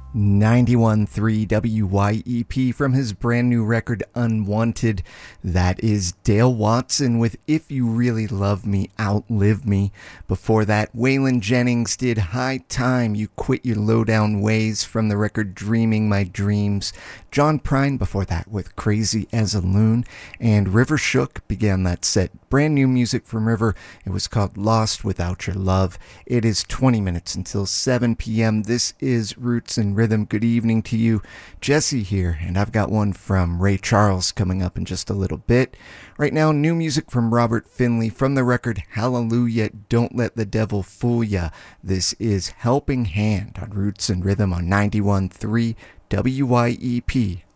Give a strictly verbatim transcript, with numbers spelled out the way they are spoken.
ninety-one point three W Y E P from his brand new record Unwanted. That is Dale Watson with If You Really Love Me, Outlive Me. Before that, Waylon Jennings did High Time, You Quit Your Lowdown Ways from the record Dreaming My Dreams. John Prine before that with Crazy as a Loon. And River Shook began that set. Brand new music from River. It was called Lost Without Your Love. It is twenty minutes until seven p.m. This is Roots and Rhythm. Good evening to you. Jesse here, and I've got one from Ray Charles coming up in just a little bit. Right now, new music from Robert Finley from the record Hallelujah, Don't Let the Devil Fool Ya. This is Helping Hand on Roots and Rhythm on ninety-one point three W Y E P.